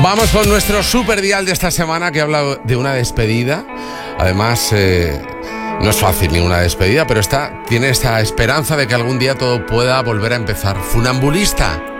Vamos con nuestro super dial de esta semana, que habla de una despedida. Además, no es fácil ninguna despedida, pero tiene esta esperanza de que algún día todo pueda volver a empezar. Funambulista.